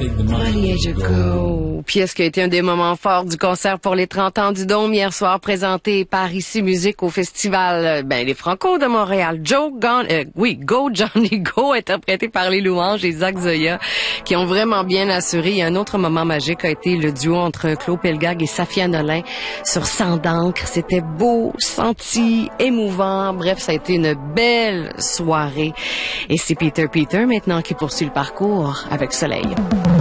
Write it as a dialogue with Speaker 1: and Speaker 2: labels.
Speaker 1: Allez, je go. Pièce qui a été un des moments forts du concert pour les 30 ans du Dôme hier soir, présenté par Ici Musique au festival, les Franco de Montréal. Go Johnny Go, interprété par les Louanges et Zach Zoya, qui ont vraiment bien assuré. Et un autre moment magique a été le duo entre Claude Pelgag et Safia Nolin sur Sang d'encre. C'était beau, senti, émouvant. Bref, ça a été une belle soirée. Et c'est Peter maintenant qui poursuit le parcours avec Soleil.